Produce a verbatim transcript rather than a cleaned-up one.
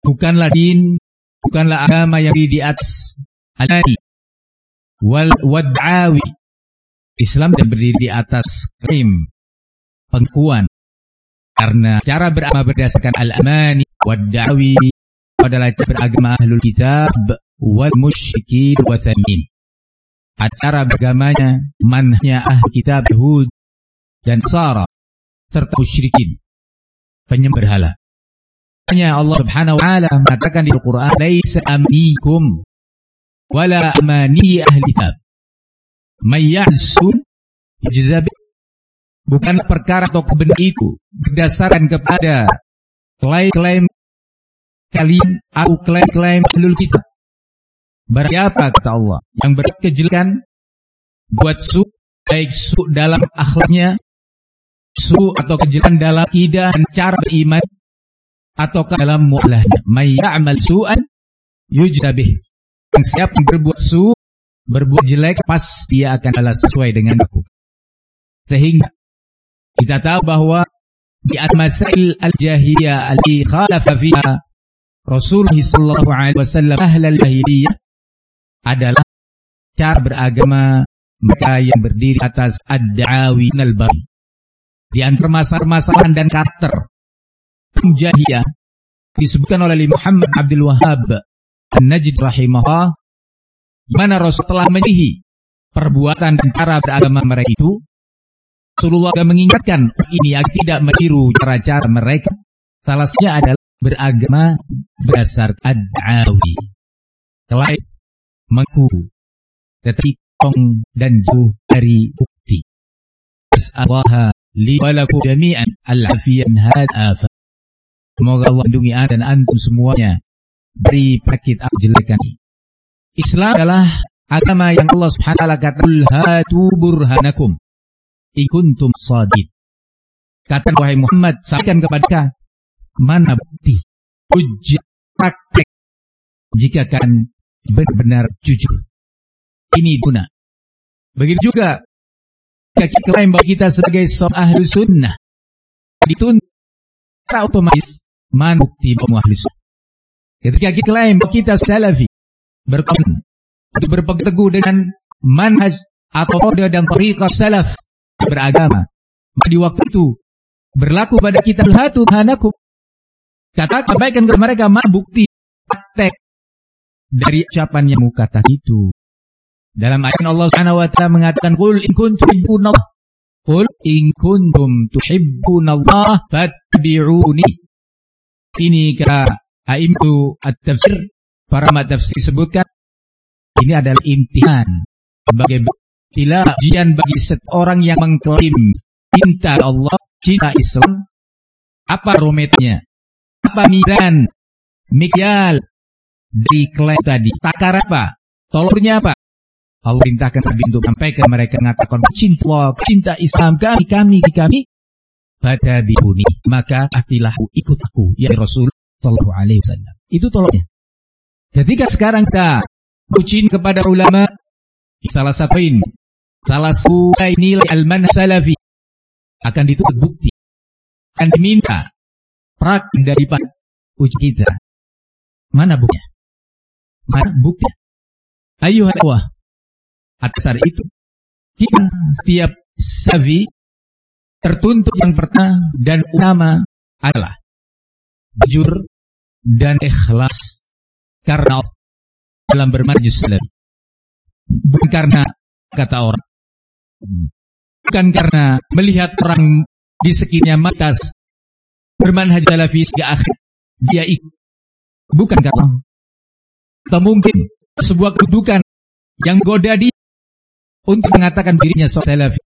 bukanlah din, bukanlah agama yang di atas al-ani wal wad'awi. Islam tidak berdiri di atas klaim, pengakuan. Karena cara beragama berdasarkan al-amani wad'awi adalah cara beragama ahlul kitab wal musyrikin wa thamin. Acara bergamanya manhajnya ahli kitab Yahud dan Nasara serta musyrikin, penyembah berhala. Hanya Allah Subhanahu wa taala mengatakan di Al-Qur'an, "Laisa amnikum wala amani ahli kitab. May ya'sun yujza bih." Bukan perkara atau kebenaran itu berdasarkan kepada klaim-klaim kalian atau klaim-klaim ahlul kitab. Barang siapa, kata Allah, yang berkejelekan, buat su, baik su dalam akhlaknya, su atau kejelekan dalam akidah dan cara beriman, atau dalam mu'alahnya. May ya'mal su'an yujza bih. Yang siapa yang berbuat su, berbuat jelek, pasti akan balas sesuai dengan aku. Sehingga kita tahu bahwa di al-masail al-jahiliyah allati khalafa fiha Rasulullah sallallahu alaihi wasallam ahlal jahiliyah adalah cara beragama mereka yang berdiri atas ad-da'awi al-batil. Di antara masalah-masalahan dan karakter jahiliyah disebutkan oleh Muhammad Abdul Wahhab An-Najd rahimahullah, di mana Rasul telah menyihi perbuatan dan cara beragama mereka itu. Rasulullah mengingatkan ini agar tidak meniru cara-cara mereka. Salah satunya adalah beragama berdasarkan ad-da'awi, klaim, mengaku, tetapi kong dan jauh dari bukti. As'alaha li walakum jami'an al-afiyan had'afa. Semoga Allah lindungi anda dan antum semuanya dari penyakit kejelekan ini. Islam adalah agama yang Allah Subhanahu wa taala kata, "Qul hatu burhanakum in kuntum shadiqin." Kata wahai Muhammad, sampaikan kepada mana bukti, hujjah, praktek jika kalian benar-benar jujur. Ini guna. Begitu juga jika kita klaim bahwa kita sebagai seorang ahli sunnah, dituntut otomatis mana bukti bahwa ahli sunnah. Ketika kita klaim bahwa kita salafi, berkomitmen untuk berpegang teguh dengan manhaj atau kode dan tariqah salaf beragama, maka di waktu itu berlaku pada kita hatu hanakum. Katakan, sampaikan kepada mereka mana bukti praktek dari ucapan yang kata itu. Dalam ayat Allah Subhanahu wa taala mengatakan, "Qul in kuntum tuhibbunallah, qul in kuntum tuhibbunallah fattabi'uni." Ini kata a'immatu at-tafsir, para ulama tafsir sebutkan ini adalah imtihan sebagai ujian bagi seorang yang mengklaim cinta Allah, cinta Islam. Apa rumitnya? Apa mizan, mikyal dari klaim tadi? Takar apa? Tolongnya apa? Allah perintahkan Nabi untuk sampaikan mereka mengatakan cinta Allah, cinta Islam kami, kami, kami. Fatabi'uni, maka atilahu, ikut aku, ya Rasul sallallahu alaihi wasallam. Itu tolongnya. Ketika sekarang kita ucin kepada ulama, salah satu ini, salah satu nilai al-manhaj salafi akan dituntut bukti, akan diminta praktik daripada uji kita. Mana buktinya? Mana buktinya? Ayuhal ikhwah, atas hari itu kita setiap salafi tertuntut yang pertama dan utama adalah jujur dan ikhlas karena Allah dalam bermanhaj salafi. Bukan karena kata orang, bukan karena melihat orang di sekitarnya matas bermanhaj salafi sehingga akhir dia ikut. Bukan karena atau mungkin sebuah kedudukan yang goda dia untuk mengatakan dirinya salafi.